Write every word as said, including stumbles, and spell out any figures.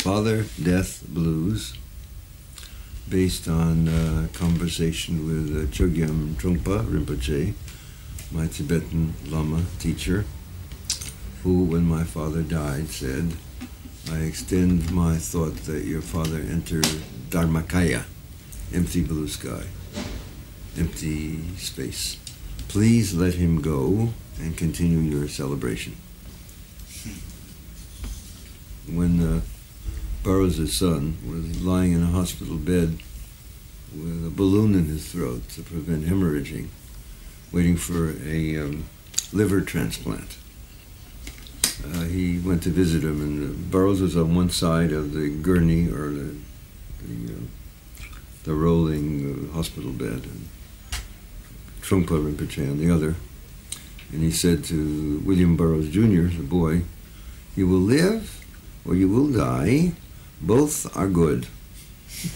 Father Death Blues, based on a conversation with uh, Chogyam Trungpa Rinpoche, my Tibetan Lama teacher, who, when my father died, said, I extend my thought that your father entered Dharmakaya, empty blue sky, empty space. Please let him go and continue your celebration. When uh, Burroughs' son was lying in a hospital bed with a balloon in his throat to prevent hemorrhaging, waiting for a um, liver transplant, uh, he went to visit him, and uh, Burroughs was on one side of the gurney, or the the, uh, the rolling uh, hospital bed, and Trungpa Rinpoche on the other. And he said to William Burroughs Junior, the boy, you will live or you will die. Both are good.